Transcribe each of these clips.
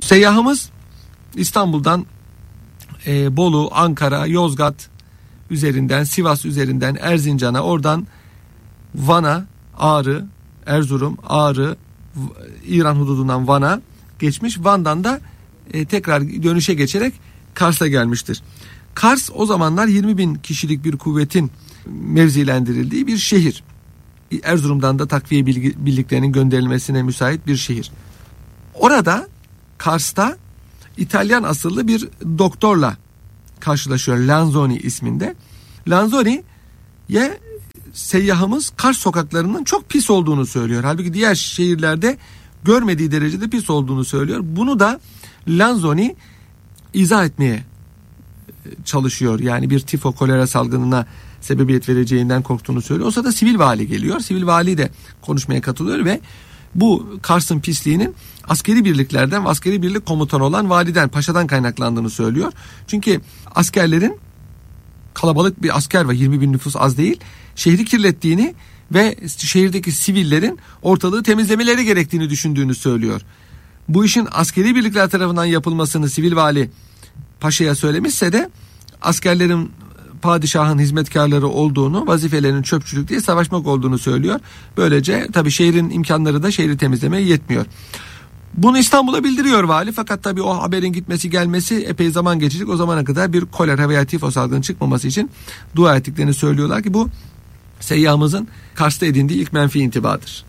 Seyyahımız İstanbul'dan Bolu, Ankara, Yozgat üzerinden, Sivas üzerinden Erzincan'a, oradan Van'a, Ağrı, Erzurum, Ağrı, İran hududundan Van'a geçmiş. Van'dan da tekrar dönüşe geçerek Kars'a gelmiştir. Kars o zamanlar 20.000 kişilik bir kuvvetin mevzilendirildiği bir şehir. Erzurum'dan da takviye birliklerinin gönderilmesine müsait bir şehir. Orada Kars'ta İtalyan asıllı bir doktorla karşılaşıyor, Lanzoni isminde. Lanzoni'ye seyyahımız Kars sokaklarının çok pis olduğunu söylüyor. Halbuki diğer şehirlerde görmediği derecede pis olduğunu söylüyor. Bunu da Lanzoni izah etmeye çalışıyor. Yani bir tifo kolera salgınına sebebiyet vereceğinden korktuğunu söylüyor. O sırada sivil vali geliyor. Sivil vali de konuşmaya katılıyor ve bu Kars'ın pisliğinin askeri birliklerden ve askeri birlik komutanı olan validen, paşadan kaynaklandığını söylüyor. Çünkü askerlerin, kalabalık bir asker var, 20.000 nüfus az değil, şehri kirlettiğini ve şehirdeki sivillerin ortalığı temizlemeleri gerektiğini düşündüğünü söylüyor. Bu işin askeri birlikler tarafından yapılmasını sivil vali paşaya söylemişse de askerlerin padişahın hizmetkarları olduğunu, vazifelerinin çöpçülük diye savaşmak olduğunu söylüyor. Böylece tabii şehrin imkanları da şehri temizlemeye yetmiyor. Bunu İstanbul'a bildiriyor vali, fakat tabii o haberin gitmesi gelmesi epey zaman geçecek. O zamana kadar bir kolera veya tifo salgını çıkmaması için dua ettiklerini söylüyorlar ki bu seyyahımızın Kars'ta edindiği ilk menfi intibadır.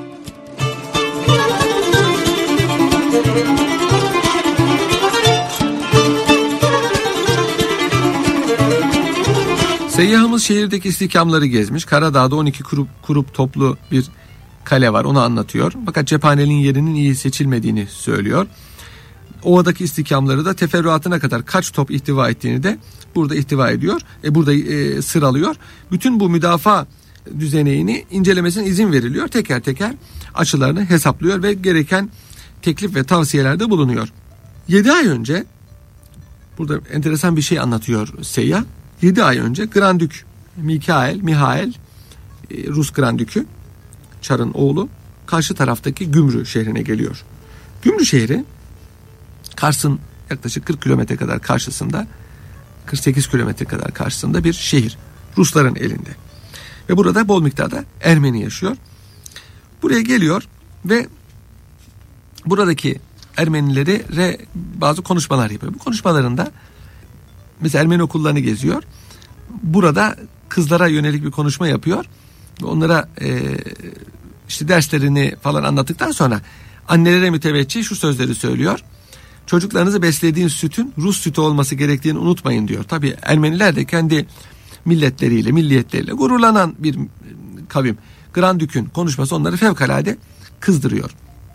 Seyyahımız şehirdeki istihkamları gezmiş. Karadağ'da 12 kurup toplu bir kale var, onu anlatıyor. Fakat cephanenin yerinin iyi seçilmediğini söylüyor. Ovadaki istihkamları da teferruatına kadar kaç top ihtiva ettiğini de burada ihtiva ediyor. Burada sıralıyor. Bütün bu müdafaa düzeneğini incelemesine izin veriliyor. Teker teker açılarını hesaplıyor ve gereken teklif ve tavsiyelerde bulunuyor. 7 ay önce, burada enteresan bir şey anlatıyor seyyah. 7 ay önce Grandük Mihail Rus Grandükü, Çar'ın oğlu, karşı taraftaki Gümrü şehrine geliyor. Gümrü şehri Kars'ın yaklaşık 40 kilometre kadar karşısında, 48 kilometre kadar karşısında bir şehir. Rusların elinde. Ve burada bol miktarda Ermeni yaşıyor. Buraya geliyor ve buradaki Ermenilere bazı konuşmalar yapıyor. Bu konuşmalarında mesela Ermeni okullarını geziyor. Burada kızlara yönelik bir konuşma yapıyor. Onlara işte derslerini falan anlattıktan sonra annelere müteveccih şu sözleri söylüyor. Çocuklarınızı beslediğiniz sütün Rus sütü olması gerektiğini unutmayın diyor. Tabii Ermeniler de kendi milletleriyle, milliyetleriyle gururlanan bir kavim. Grandük'ün konuşması onları fevkalade kızdırıyor.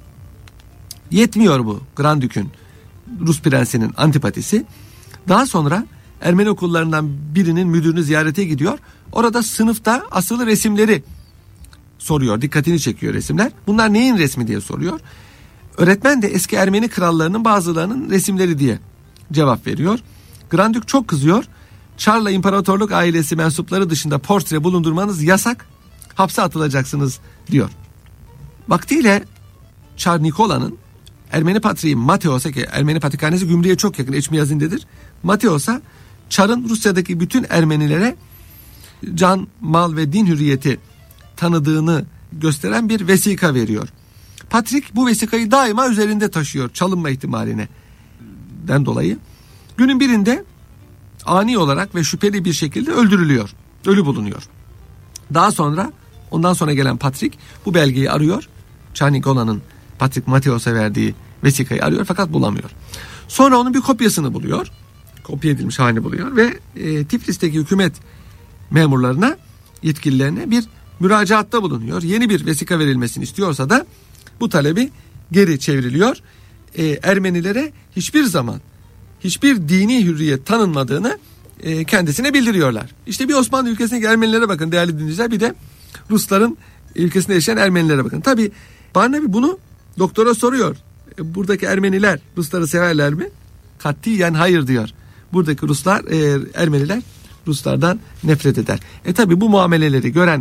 Yetmiyor bu Grandük'ün, Rus prensinin antipatisi. Daha sonra Ermeni okullarından birinin müdürünü ziyarete gidiyor. Orada sınıfta asılı resimleri soruyor. Dikkatini çekiyor resimler. Bunlar neyin resmi diye soruyor. Öğretmen de eski Ermeni krallarının bazılarının resimleri diye cevap veriyor. Grandük çok kızıyor. Çar'la imparatorluk ailesi mensupları dışında portre bulundurmanız yasak. Hapse atılacaksınız diyor. Vaktiyle Çar Nikola'nın Ermeni patriği Mateos'a, ki Ermeni patrikhanesi Gümrü'ye çok yakın, Eçmiyazin'dedir. Mateos'a Çar'ın Rusya'daki bütün Ermenilere can, mal ve din hürriyeti tanıdığını gösteren bir vesika veriyor. Patrik bu vesikayı daima üzerinde taşıyor, çalınma ihtimalinden dolayı. Günün birinde ani olarak ve şüpheli bir şekilde öldürülüyor. Ölü bulunuyor. Daha sonra ondan sonra gelen Patrik bu belgeyi arıyor. Çar Nikola'nın Patrik Mateos'a verdiği vesikayı arıyor fakat bulamıyor. Sonra onun bir kopyasını buluyor. Kopya edilmiş halini buluyor ve Tiflis'teki hükümet memurlarına, yetkililerine bir müracaatta bulunuyor. Yeni bir vesika verilmesini istiyorsa da bu talebi geri çevriliyor. Ermenilere hiçbir zaman hiçbir dini hürriyet tanınmadığını kendisine bildiriyorlar. İşte bir Osmanlı ülkesindeki Ermenilere bakın değerli dinleyiciler, bir de Rusların ülkesinde yaşayan Ermenilere bakın. Tabii Barnaby bunu doktora soruyor. Buradaki Ermeniler Rusları severler mi? Katiyen hayır diyor. Buradaki Ermeniler Ruslardan nefret eder. Tabii bu muameleleri gören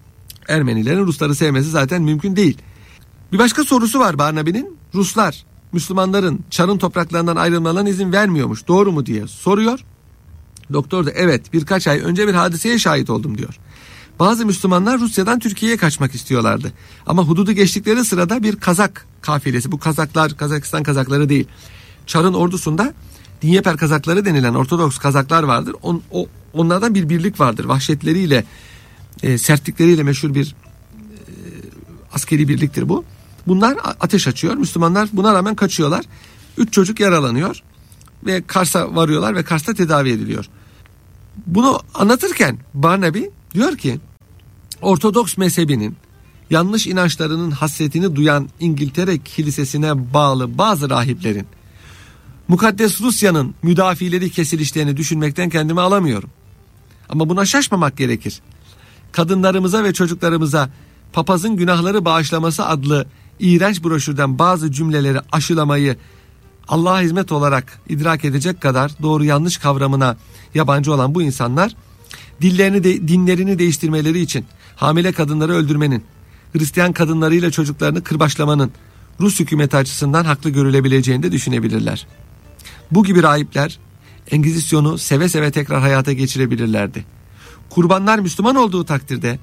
Ermenilerin Rusları sevmesi zaten mümkün değil. Bir başka sorusu var Barnaby'nin. Ruslar Müslümanların Çar'ın topraklarından ayrılmalarına izin vermiyormuş. Doğru mu diye soruyor. Doktor da evet, birkaç ay önce bir hadiseye şahit oldum diyor. Bazı Müslümanlar Rusya'dan Türkiye'ye kaçmak istiyorlardı. Ama hududu geçtikleri sırada bir Kazak kafilesi, bu Kazaklar Kazakistan Kazakları değil, Çar'ın ordusunda Dinyeper Kazakları denilen Ortodoks Kazaklar vardır. Onlardan bir birlik vardır. Vahşetleriyle, sertlikleriyle meşhur bir askeri birliktir bu. Bunlar ateş açıyor. Müslümanlar buna rağmen kaçıyorlar. 3 çocuk yaralanıyor ve Kars'a varıyorlar ve Kars'ta tedavi ediliyor. Bunu anlatırken Barnaby diyor ki, Ortodoks mezhebinin yanlış inançlarının hasretini duyan İngiltere Kilisesi'ne bağlı bazı rahiplerin Mukaddes Rusya'nın müdafileri kesilişlerini düşünmekten kendimi alamıyorum. Ama buna şaşmamak gerekir. Kadınlarımıza ve çocuklarımıza papazın günahları bağışlaması adlı iğrenç broşürden bazı cümleleri aşılamayı Allah'a hizmet olarak idrak edecek kadar doğru yanlış kavramına yabancı olan bu insanlar dinlerini değiştirmeleri için hamile kadınları öldürmenin, Hristiyan kadınlarıyla çocuklarını kırbaçlamanın Rus hükümeti açısından haklı görülebileceğini de düşünebilirler. Bu gibi rahipler Engizisyonu seve seve tekrar hayata geçirebilirlerdi. Kurbanlar Müslüman olduğu takdirde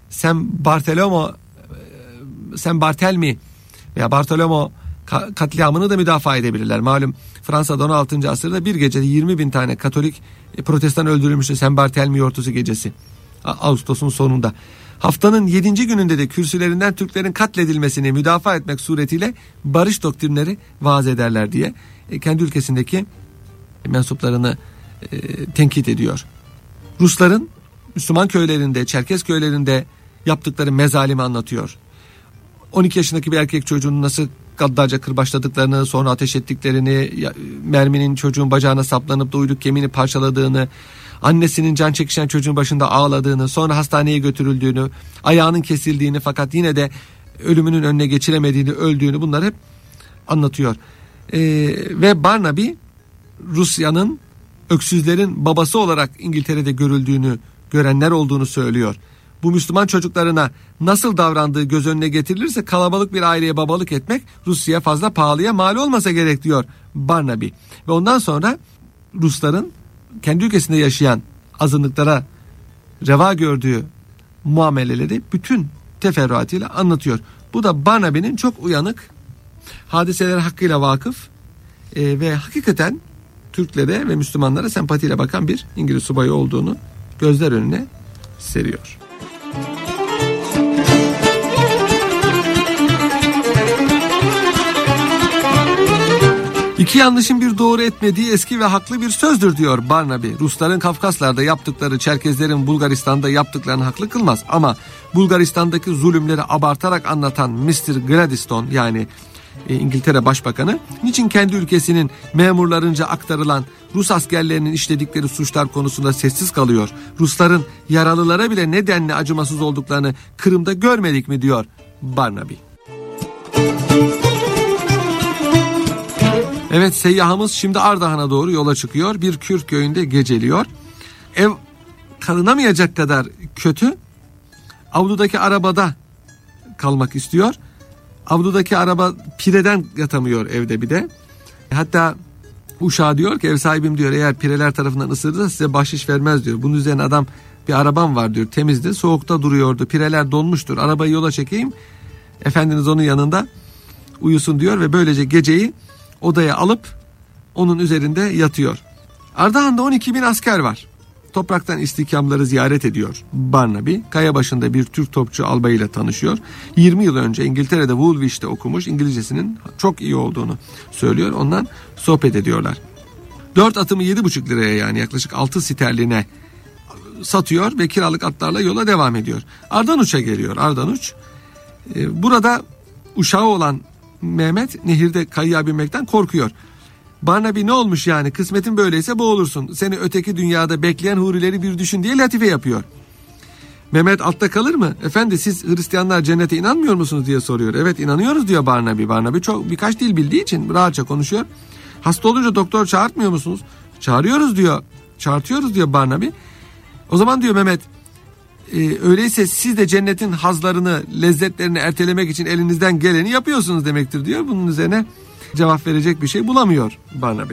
Bartelmi veya Bartolomo katliamını da müdafaa edebilirler. Malum Fransa'da 16. asırda bir gecede 20.000 tane Katolik Protestan öldürülmüştü Saint Barthélemy Yortusu gecesi. Ağustos'un sonunda. Haftanın 7. gününde de kürsülerinden Türklerin katledilmesini müdafaa etmek suretiyle barış doktrinleri vaaz ederler diye kendi ülkesindeki mensuplarını tenkit ediyor. Rusların Müslüman köylerinde, Çerkez köylerinde yaptıkları mezalimi anlatıyor. 12 yaşındaki bir erkek çocuğunu nasıl gaddarca kırbaçladıklarını, sonra ateş ettiklerini, merminin çocuğun bacağına saplanıp da uyluk kemiğini parçaladığını, annesinin can çekişen çocuğun başında ağladığını, sonra hastaneye götürüldüğünü, ayağının kesildiğini fakat yine de ölümünün önüne geçiremediğini, öldüğünü, bunları hep anlatıyor. Ve Barnaby Rusya'nın öksüzlerin babası olarak İngiltere'de görüldüğünü, görenler olduğunu söylüyor. Bu Müslüman çocuklarına nasıl davrandığı göz önüne getirilirse kalabalık bir aileye babalık etmek Rusya'ya fazla pahalıya mal olmasa gerek diyor Barnaby. Ve ondan sonra Rusların kendi ülkesinde yaşayan azınlıklara reva gördüğü muameleleri bütün teferruatıyla anlatıyor. Bu da Barnaby'nin çok uyanık, hadiselere hakkıyla vakıf ve hakikaten Türklere ve Müslümanlara sempatiyle bakan bir İngiliz subayı olduğunu gözler önüne seriyor. İki yanlışın bir doğru etmediği eski ve haklı bir sözdür diyor Barnaby. Rusların Kafkaslar'da yaptıkları, Çerkezlerin Bulgaristan'da yaptıklarını haklı kılmaz. Ama Bulgaristan'daki zulümleri abartarak anlatan Mr. Gladstone, yani İngiltere Başbakanı, niçin kendi ülkesinin memurlarınca aktarılan Rus askerlerinin işledikleri suçlar konusunda sessiz kalıyor? Rusların yaralılara bile ne denli acımasız olduklarını Kırım'da görmedik mi diyor Barnaby. Evet, seyyahımız şimdi Ardahan'a doğru yola çıkıyor. Bir Kürt köyünde geceliyor. Ev kalınamayacak kadar kötü. Avludaki arabada kalmak istiyor. Avludaki araba pireden yatamıyor evde bir de. Hatta uşağı diyor ki, ev sahibim diyor, eğer pireler tarafından ısırırsa size bahşiş vermez diyor. Bunun üzerine adam, bir arabam var diyor, temizdi, soğukta duruyordu, pireler donmuştur, arabayı yola çekeyim, efendiniz onun yanında uyusun diyor ve böylece geceyi odaya alıp onun üzerinde yatıyor. Ardahan'da 12.000 asker var. Topraktan istihkamları ziyaret ediyor Barnaby. Kaya başında bir Türk topçu albayıyla tanışıyor. 20 yıl önce İngiltere'de Woolwich'te okumuş, İngilizcesinin çok iyi olduğunu söylüyor. Ondan sohbet ediyorlar. 4 atımı 7,5 liraya, yani yaklaşık 6 sterline satıyor ve kiralık atlarla yola devam ediyor. Ardanuç'a geliyor. Ardanuç. Burada uşağı olan Mehmet nehirde kayığa binmekten korkuyor. Barnaby ne olmuş yani, kısmetin böyleyse boğulursun, seni öteki dünyada bekleyen hurileri bir düşün diye latife yapıyor. Mehmet altta kalır mı? Efendi, siz Hristiyanlar cennete inanmıyor musunuz diye soruyor. Evet, inanıyoruz diyor Barnaby. Barnaby birkaç dil bildiği için rahatça konuşuyor. Hasta olunca doktor çağırtmıyor musunuz? Çağırıyoruz diyor. Çağırtıyoruz diyor Barnaby. O zaman diyor Mehmet, öyleyse siz de cennetin hazlarını, lezzetlerini ertelemek için elinizden geleni yapıyorsunuz demektir diyor. Bunun üzerine cevap verecek bir şey bulamıyor Barnaby.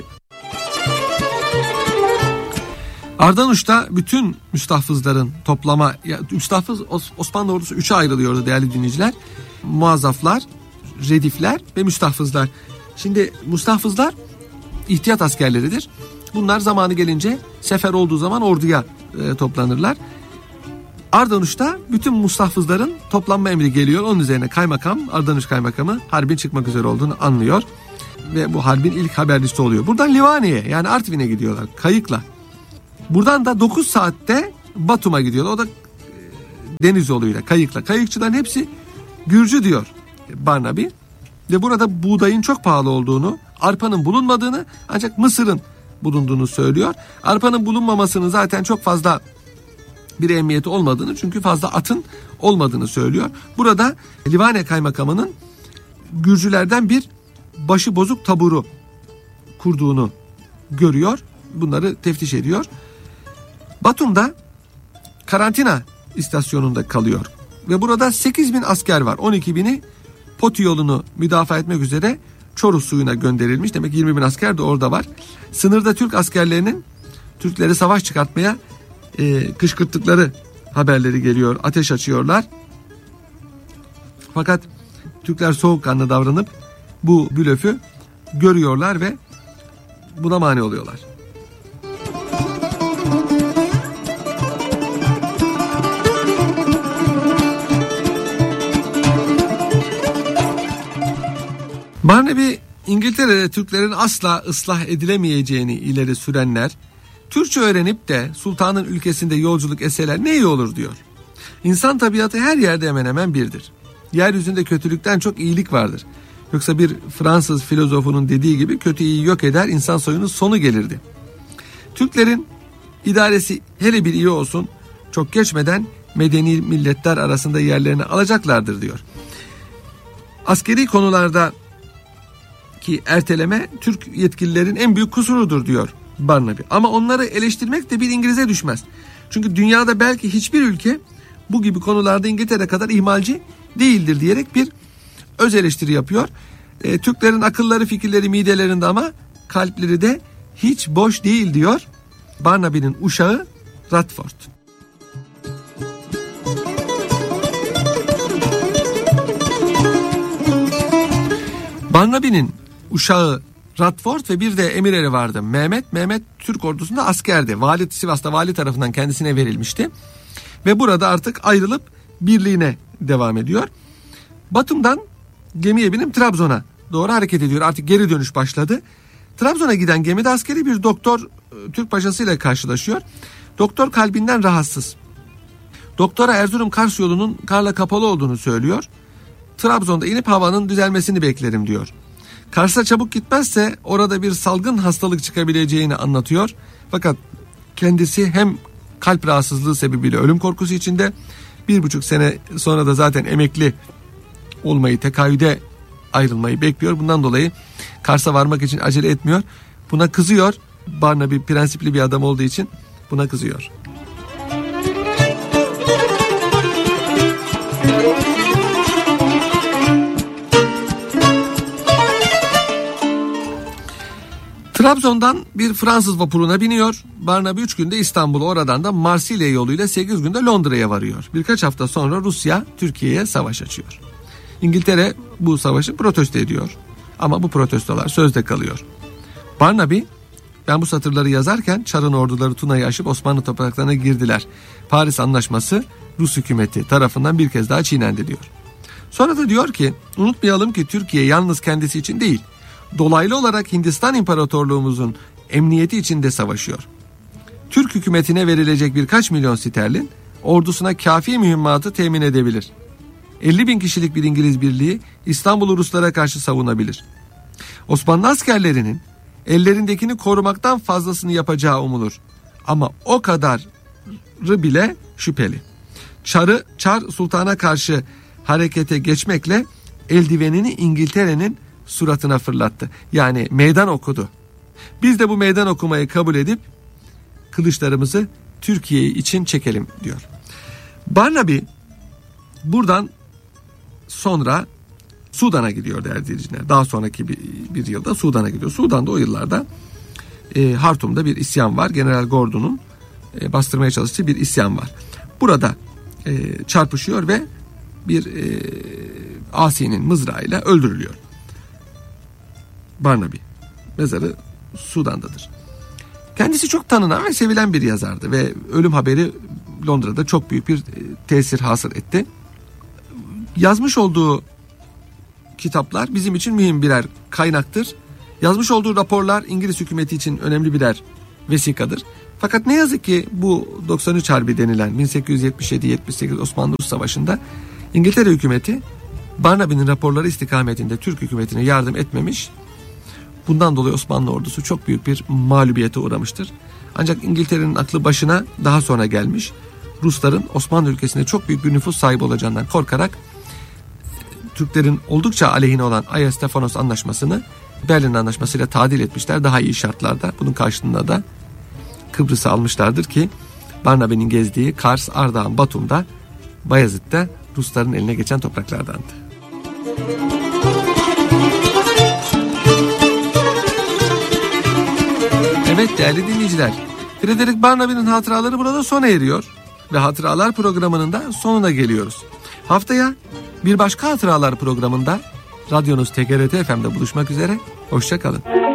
Ardanuş'ta bütün müstahfızların toplama, müstahfız Osmanlı ordusu 3'e ayrılıyordu değerli dinleyiciler. Muazzaflar, redifler ve müstahfızlar. Şimdi müstahfızlar ihtiyat askerleridir. Bunlar zamanı gelince sefer olduğu zaman orduya toplanırlar. Ardanuş'ta bütün müstahfızların toplanma emri geliyor. Onun üzerine kaymakam, Ardanuş kaymakamı harbin çıkmak üzere olduğunu anlıyor. Ve bu harbin ilk habercisi oluyor. Buradan Livane'ye, yani Artvin'e gidiyorlar kayıkla. Buradan da 9 saatte Batum'a gidiyorlar. O da deniz yoluyla, kayıkla. Kayıkçıların hepsi Gürcü diyor Barnaby. Ve burada buğdayın çok pahalı olduğunu, arpanın bulunmadığını, ancak mısırın bulunduğunu söylüyor. Arpanın bulunmamasının zaten çok fazla bir ehemmiyeti olmadığını, çünkü fazla atın olmadığını söylüyor. Burada Livane kaymakamının Gürcülerden bir başı bozuk taburu kurduğunu görüyor. Bunları teftiş ediyor. Batum'da karantina istasyonunda kalıyor. Ve burada 8.000 asker var. 12.000'i Poti yolunu müdafaa etmek üzere Çoruh suyuna gönderilmiş. Demek 20.000 asker de orada var. Sınırda Türk askerlerinin Türkleri savaş çıkartmaya kışkırttıkları haberleri geliyor. Ateş açıyorlar. Fakat Türkler soğukkanlı davranıp bu blöfü görüyorlar ve buna mani oluyorlar. Barnaby, İngiltere'de Türklerin asla ıslah edilemeyeceğini ileri sürenler, Türkçe öğrenip de sultanın ülkesinde yolculuk etseler ne iyi olur diyor. İnsan tabiatı her yerde hemen hemen birdir. Yeryüzünde kötülükten çok iyilik vardır. Yoksa bir Fransız filozofunun dediği gibi kötü iyi yok eder, insan soyunun sonu gelirdi. Türklerin idaresi hele bir iyi olsun, çok geçmeden medeni milletler arasında yerlerini alacaklardır diyor. Askeri konularda ki erteleme Türk yetkililerin en büyük kusurudur diyor Barnaby. Ama onları eleştirmek de bir İngiliz'e düşmez. Çünkü dünyada belki hiçbir ülke bu gibi konularda İngiltere kadar ihmalci değildir diyerek bir öz eleştiri yapıyor. Türklerin akılları, fikirleri midelerinde ama kalpleri de hiç boş değil diyor Barnaby'nin uşağı Radford. Barnaby'nin uşağı Radford ve bir de emireri vardı Mehmet. Mehmet Türk ordusunda askerdi. Sivas'ta vali tarafından kendisine verilmişti. Ve burada artık ayrılıp birliğine devam ediyor. Batum'dan gemiye binip Trabzon'a doğru hareket ediyor. Artık geri dönüş başladı. Trabzon'a giden gemide askeri bir doktor Türk paşasıyla karşılaşıyor. Doktor kalbinden rahatsız. Doktora Erzurum-Kars yolunun karla kapalı olduğunu söylüyor. Trabzon'da inip havanın düzelmesini beklerim diyor. Kars'a çabuk gitmezse orada bir salgın hastalık çıkabileceğini anlatıyor. Fakat kendisi hem kalp rahatsızlığı sebebiyle ölüm korkusu içinde, 1,5 sene sonra da zaten emekli olmayı, tekaüde ayrılmayı bekliyor. Bundan dolayı Kars'a varmak için acele etmiyor. Buna kızıyor. Barnaby prensipli bir adam olduğu için buna kızıyor. Trabzon'dan bir Fransız vapuruna biniyor. Barnaby 3 günde İstanbul'a, oradan da Marsilya yoluyla 8 günde Londra'ya varıyor. Birkaç hafta sonra Rusya Türkiye'ye savaş açıyor. İngiltere bu savaşı protesto ediyor. Ama bu protestolar sözde kalıyor. Barnaby, ben bu satırları yazarken Çar'ın orduları Tuna'yı aşıp Osmanlı topraklarına girdiler. Paris Anlaşması Rus hükümeti tarafından bir kez daha çiğnendi diyor. Sonra da diyor ki, unutmayalım ki Türkiye yalnız kendisi için değil, dolaylı olarak Hindistan İmparatorluğumuzun emniyeti içinde savaşıyor. Türk hükümetine verilecek birkaç milyon sterlin ordusuna kafi mühimmatı temin edebilir. 50.000 kişilik bir İngiliz birliği İstanbul'u Ruslara karşı savunabilir. Osmanlı askerlerinin ellerindekini korumaktan fazlasını yapacağı umulur. Ama o kadarı bile şüpheli. Çar Sultan'a karşı harekete geçmekle eldivenini İngiltere'nin suratına fırlattı. Yani meydan okudu. Biz de bu meydan okumayı kabul edip kılıçlarımızı Türkiye için çekelim diyor. Barnaby buradan sonra Sudan'a gidiyor değerli dinleyiciler. Daha sonraki bir yılda Sudan'a gidiyor. Sudan'da o yıllarda Hartum'da bir isyan var. General Gordon'un bastırmaya çalıştığı bir isyan var. Burada çarpışıyor ve bir asinin mızrağıyla öldürülüyor. Barnaby mezarı Sudan'dadır. Kendisi çok tanınan ve sevilen bir yazardı ve ölüm haberi Londra'da çok büyük bir tesir hasıl etti. Yazmış olduğu kitaplar bizim için mühim birer kaynaktır. Yazmış olduğu raporlar İngiliz hükümeti için önemli birer vesikadır. Fakat ne yazık ki bu 93 Harbi denilen 1877-78 Osmanlı-Rus Savaşı'nda İngiltere hükümeti Barnaby'nin raporları istikametinde Türk hükümetine yardım etmemiş. Bundan dolayı Osmanlı ordusu çok büyük bir mağlubiyete uğramıştır. Ancak İngiltere'nin aklı başına daha sonra gelmiş. Rusların Osmanlı ülkesinde çok büyük bir nüfus sahibi olacağından korkarak Türklerin oldukça aleyhine olan Ayas-Stefanos anlaşmasını Berlin Anlaşması'yla tadil etmişler daha iyi şartlarda. Bunun karşılığında da Kıbrıs'ı almışlardır ki Barnaby'nin gezdiği Kars, Ardahan, Batum'da, Bayezid'de Rusların eline geçen topraklardandı. Evet değerli dinleyiciler, Frederick Barnaby'nin hatıraları burada sona eriyor ve Hatıralar programının da sonuna geliyoruz. Haftaya bir başka Hatıralar programında radyonuz TGRT FM'de buluşmak üzere, hoşça kalın.